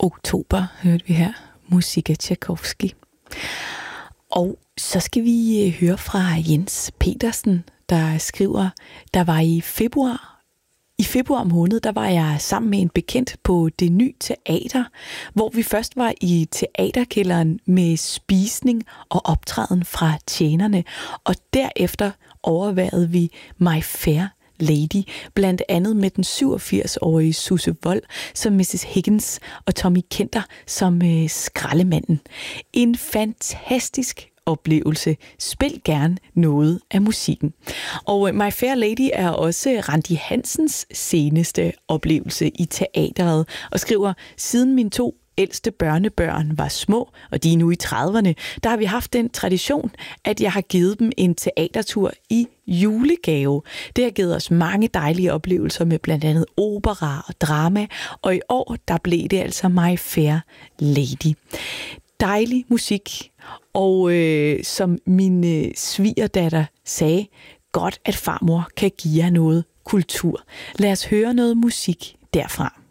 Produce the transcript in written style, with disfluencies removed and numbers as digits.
Oktober hørte vi her. Musik af Tchaikovsky. Og så skal vi høre fra Jens Petersen, der skriver, der var i februar måned, der var jeg sammen med en bekendt på Det Ny Teater, hvor vi først var i teaterkælderen med spisning og optræden fra tjenerne, og derefter overværede vi My Fair Lady, blandt andet med den 87-årige Susse Wold som Mrs. Higgins og Tommy Kenter som skraldemanden. En fantastisk oplevelse. Spil gerne noget af musikken. Og My Fair Lady er også Randi Hansens seneste oplevelse i teateret, og skriver, siden mine 2 ældste børnebørn var små, og de er nu i 30'erne, der har vi haft den tradition, at jeg har givet dem en teatertur i julegave. Det har givet os mange dejlige oplevelser med blandt andet opera og drama, og i år, der blev det altså My Fair Lady. Dejlig musik, og som min svigerdatter sagde, godt at farmor kan give jer noget kultur. Lad os høre noget musik derfra.